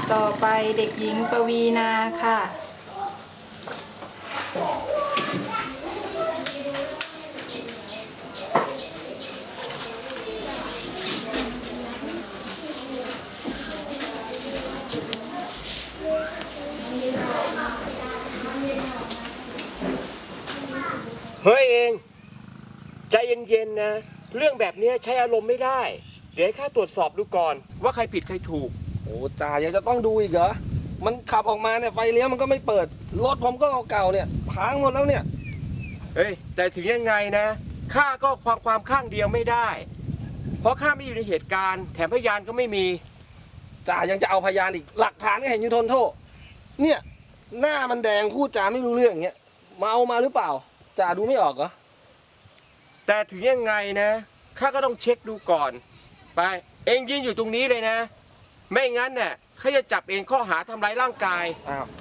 ต่อไปเด็กหญิงปวีนาค่ะเฮ้ยเองใจเย็นๆนะเรื่องแบบนี้ใช้อารมณ์ไม่ได้เดี๋ยวให้ข้าตรวจสอบดูก่อนว่าใครผิดใครถูกโอ้จ่ายังจะต้องดูอีกเหรอมันขับออกมาเนี่ยไฟเลี้ยวมันก็ไม่เปิดรถผมก็เก่าๆเนี่ยพังหมดแล้วเนี่ยเฮ้ยแต่ถึงยังไงนะข้าก็ความข้างเดียวไม่ได้เพราะข้าไม่อยู่ในเหตุการณ์แถมพยานก็ไม่มีจ่ายังจะเอาพยานอีกหลักฐานก็เห็นอยู่ทนโทษเนี่ยหน้ามันแดงพูดจาไม่รู้เรื่องอย่างเงี้ยเมามาหรือเปล่าจ่าดูไม่ออกเหรอแต่ถึงยังไงนะข้าก็ต้องเช็คดูก่อนไปเองยืนอยู่ตรงนี้เลยนะไม่งั้นเนี่ยข้าจะจับเองข้อหาทำร้ายร่างกายอ้าว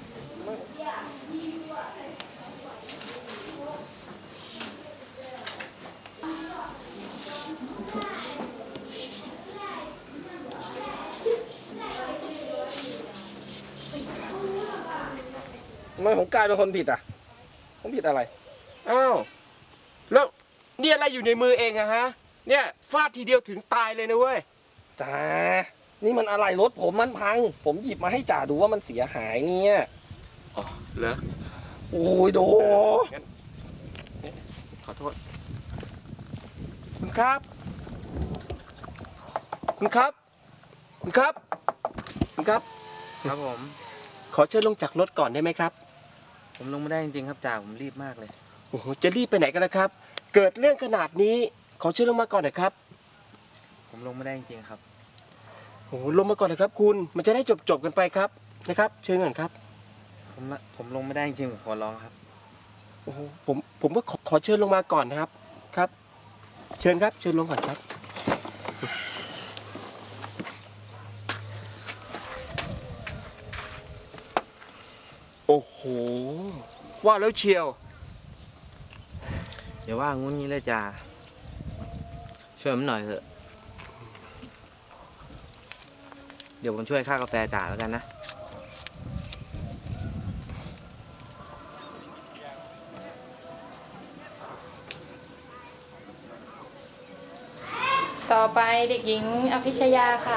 ทำไมผมกลายเป็นคนผิดอ่ะผมผิดอะไรอ้าวแล้วนี่อะไรอยู่ในมือเองอะฮะเนี่ยฟาดทีเดียวถึงตายเลยนะเว้ยจ่านี่มันอะไรรถผมมันพังผมหยิบมาให้จ่าดูว่ามันเสียหายเนี่ยอ๋อเหรอโอ้ยโดงั้นขอโทษคุณครับคุณครับคุณครับคุณครับครับผมขอเชิญลงจากรถก่อนได้ไหมครับผมลงไม่ได้จริงๆครับจ่าผมรีบมากเลยโอ้โหจะรีบไปไหนกันนะครับเกิดเรื่องขนาดนี้ขอเชิญลงมาก่อนหน่อยครับผมลงไม่ได้จริงๆครับโอ้โหลงมาก่อนนะครับคุณมันจะได้จบกันไปครับนะครับเชิญก่อนครับผมลงไม่ได้จริงๆผมขอร้องครับโอ้โหผมก็ขอเชิญลงมาก่อนนะครับครับเชิญครับเชิญลงก่อนครับโอ้โหว่าแล้วเชียวอย่าว่างุ้นงี้เลยจ่าช่วยผมหน่อยเถอะเดี๋ยวผมช่วยค่ากาแฟจ่าแล้วกันนะต่อไปเด็กหญิงอภิชยาค่ะ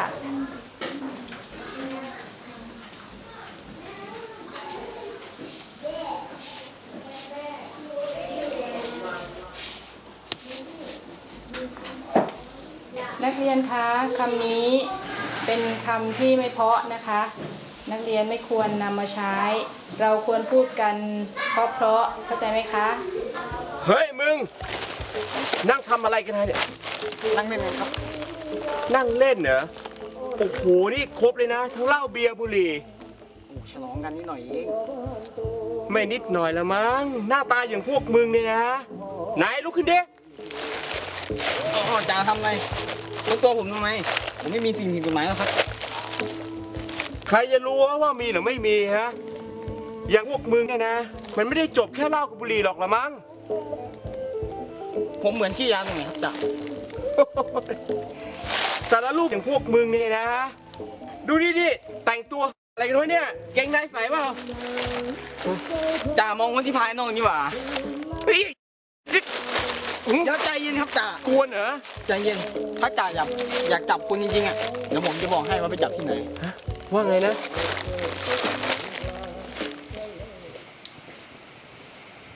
นักเรียนคะคำนี้เป็นคำที่ไม่เพราะนะคะนักเรียนไม่ควรนำมาใช้เราควรพูดกันเพราะเข้าใจไหมคะเฮ้ยมึงนั่งทำอะไรกันเนี่ยนั่งเล่นครับนั่งเล่นเหรอโอ้โหนี่ครบเลยนะทั้งเหล้าเบียร์บุหรี่ฉลองกันนิดหน่อยเองไม่นิดหน่อยละมั้งหน้าตาอย่างพวกมึงเนี่ยนะไหนลุกขึ้นดิอ๋อจ่าทำไงรถตัวผมทำไมผมไม่มีสิ่งผิดกฎหมายแล้วครับใครจะรู้ว่ามีหรือไม่มีฮะอย่างพวกมึงเนี่ยนะมันไม่ได้จบแค่เหล้ากับบุหรี่หรอกละมั้งผมเหมือนขี้ยาตรงไหนครับจ่าแต่ละลูกอย่างพวกมึงเนี่ยนะดูดิแต่งตัวอะไรกันวะเนี่ยเกงในใส่เปล่าจ่ามองว่าที่ภายนอกนี่หว่าอย่าใจเย็นครับจ่ากวนเหรอใจเย็นถ้าจ่าอยากจับคุณจริงๆอ่ะเดี๋ยวผมจะบอกให้ว่าไปจับที่ไหนว่าไงนะ